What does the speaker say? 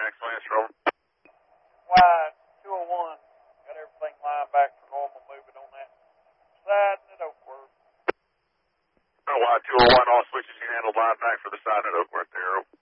Jackson Astro. Wide 201. Got everything lined back for normal movement on that side at Oakworth. Wide 201, all switches you handled line back for the side at Oakworth there.